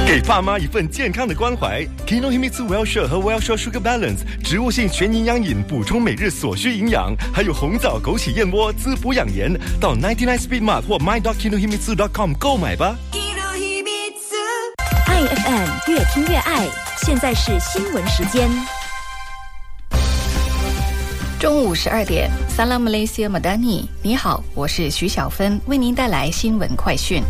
给爸妈一份健康的关怀。Kinohimitsu Well-Share 和 Well-Share Sugar Balance 植物性全营养饮，补充每日所需营养，还有红枣枸杞燕窝滋补养颜。到99 Speed Mart 或 my.kinohimitsu.com 购买吧。 爱 FM 越听越爱，现在是新闻时间。 中午12点 Salam Malaysia Madani， 你好，我是徐小芬，为您带来新闻快讯。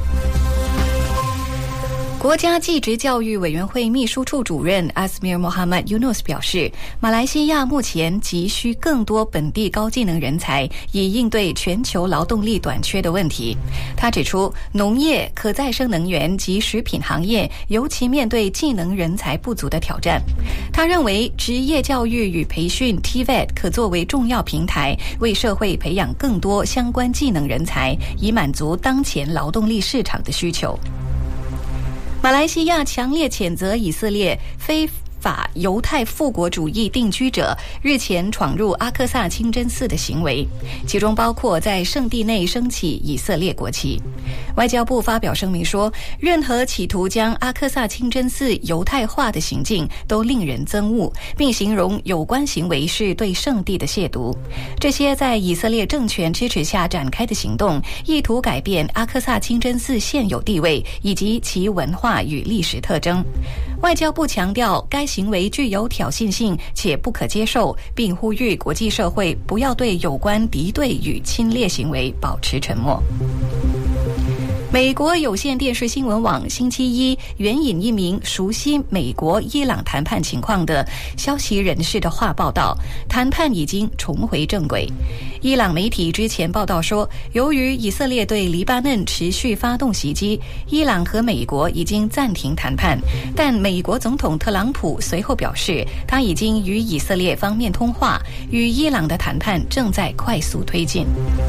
国家技职教育委员会秘书处主任 Asmir Mohamad Yunus 表示，马来西亚目前急需更多本地高技能人才，以应对全球劳动力短缺的问题。他指出，农业、可再生能源及食品行业尤其面对技能人才不足的挑战。他认为，职业教育与培训 TVET 可作为重要平台，为社会培养更多相关技能人才，以满足当前劳动力市场的需求。马来西亚强烈谴责以色列非法犹太复国主义定居者日前闯入阿克萨清真寺的行为，其中包括在圣地内升起以色列国旗。外交部发表声明说，任何企图将阿克萨清真寺犹太化的行径都令人憎恶，并形容有关行为是对圣地的亵渎。这些在以色列政权支持下展开的行动，意图改变阿克萨清真寺现有地位以及其文化与历史特征。外交部强调，该行为具有挑衅性且不可接受，并呼吁国际社会不要对有关敌对与侵略行为保持沉默。美国有线电视新闻网星期一援引一名熟悉美国伊朗谈判情况的消息人士的话报道，谈判已经重回正轨。伊朗媒体之前报道说，由于以色列对黎巴嫩持续发动袭击，伊朗和美国已经暂停谈判，但美国总统特朗普随后表示，他已经与以色列方面通话，与伊朗的谈判正在快速推进。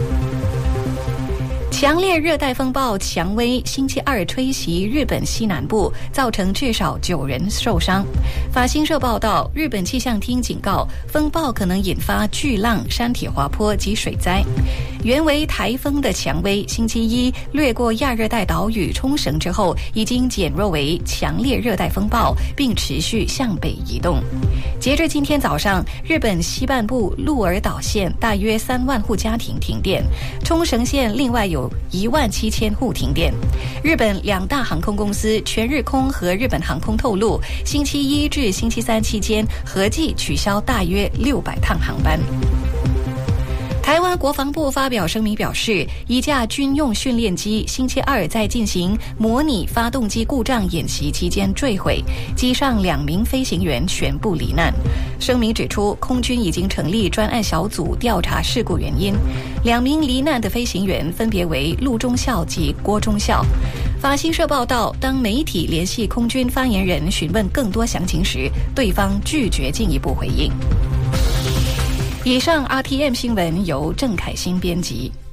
强烈热带风暴蔷薇星期二吹袭日本西南部，造成至少9人受伤。法新社报道，日本气象厅警告，风暴可能引发巨浪、山体滑坡及水灾。原为台风的蔷薇，星期一掠过亚热带岛屿冲绳之后，已经减弱为强烈热带风暴，并持续向北移动。截至今天早上，日本西半部鹿儿岛县大约3万户家庭停电，冲绳县另外有17000户停电。日本2大航空公司全日空和日本航空透露，星期一至星期三期间合计取消大约600趟航班。台湾国防部发表声明表示，一架军用训练机星期二在进行模拟发动机故障演习期间坠毁，机上2名飞行员全部罹难。声明指出，空军已经成立专案小组调查事故原因。2名罹难的飞行员分别为陆中校及郭中校。法新社报道，当媒体联系空军发言人询问更多详情时，对方拒绝进一步回应。以上 RTM 新闻由郑凯欣编辑。